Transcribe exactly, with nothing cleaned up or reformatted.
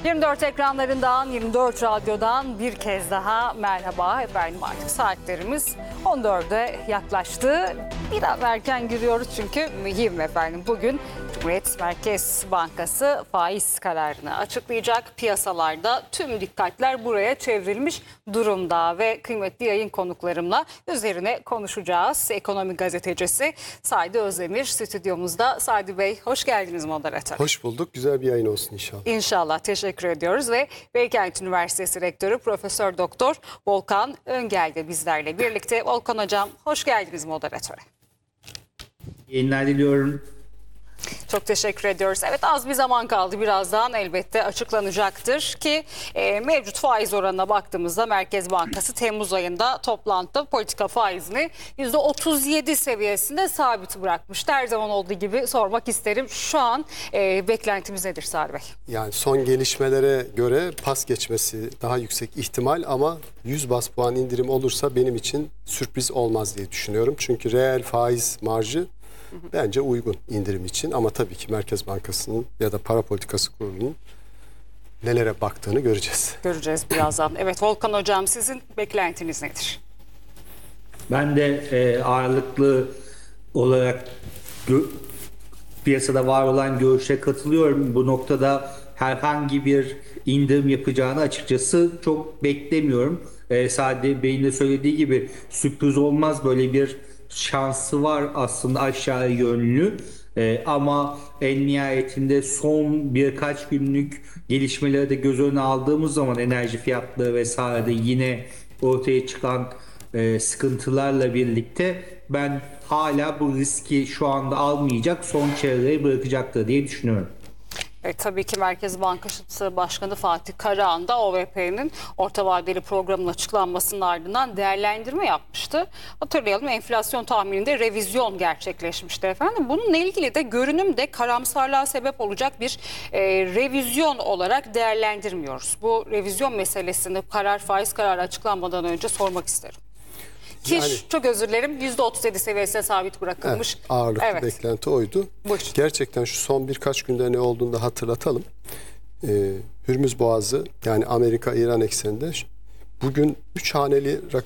yirmi dört ekranlarından, yirmi dört radyodan bir kez daha merhaba efendim. Artık saatlerimiz on dörde yaklaştı. Biraz erken giriyoruz çünkü mühim efendim. Bugün Cumhuriyet Merkez Bankası faiz kararını açıklayacak. Piyasalarda tüm dikkatler buraya çevrilmiş durumda ve kıymetli yayın konuklarımla üzerine konuşacağız. Ekonomi gazetecisi Sadi Özdemir stüdyomuzda. Sadi Bey, hoş geldiniz moderatör. Hoş bulduk. Güzel bir yayın olsun inşallah. İnşallah, teşekkür ediyoruz ve Beykent Üniversitesi Rektörü Profesör Doktor Volkan Öngel de bizlerle birlikte. Volkan Hocam, hoş geldiniz moderatöre. Yayınlar diliyorum. Çok teşekkür ediyoruz. Evet, az bir zaman kaldı. Birazdan elbette açıklanacaktır ki e, mevcut faiz oranına baktığımızda Merkez Bankası Temmuz ayında toplantıda politika faizini yüzde otuz yedi seviyesinde sabit bırakmıştı. Her zaman olduğu gibi sormak isterim. Şu an e, beklentimiz nedir Sadi Bey? Yani son gelişmelere göre pas geçmesi daha yüksek ihtimal ama yüz bas puan indirim olursa benim için sürpriz olmaz diye düşünüyorum. Çünkü reel faiz marjı bence uygun indirim için ama tabii ki Merkez Bankası'nın ya da Para Politikası Kurulu'nun nelere baktığını göreceğiz. Göreceğiz birazdan. Evet Volkan Hocam, sizin beklentiniz nedir? Ben de e, ağırlıklı olarak gö- piyasada var olan görüşe katılıyorum. Bu noktada herhangi bir indirim yapacağını açıkçası çok beklemiyorum. E, Sadi Bey'in de söylediği gibi sürpriz olmaz, böyle bir şansı var aslında aşağı yönlü. Ee, ama en nihayetinde son birkaç günlük gelişmeleri de göz önüne aldığımız zaman enerji fiyatları vesaire de yine ortaya çıkan e, sıkıntılarla birlikte ben hala bu riski şu anda almayacak, son çevreye bırakacaktır diye düşünüyorum. Evet, tabii ki Merkez Bankası Başkanı Fatih Karahan da O V P'nin orta vadeli programın açıklanmasının ardından değerlendirme yapmıştı. Hatırlayalım, enflasyon tahmininde revizyon gerçekleşmişti efendim. Bununla ilgili de görünümde karamsarlığa sebep olacak bir e, revizyon olarak değerlendirmiyoruz. Bu revizyon meselesini karar faiz kararı açıklanmadan önce sormak isterim. Ki Yani, çok özür dilerim, yüzde otuz yedi seviyesine sabit bırakılmış. Evet, ağırlıklı evet. beklenti oydu. Buyurun. Gerçekten şu son birkaç günde ne olduğunu da hatırlatalım. Ee, Hürmüz Boğazı, yani Amerika-İran ekseninde bugün üç haneli rakam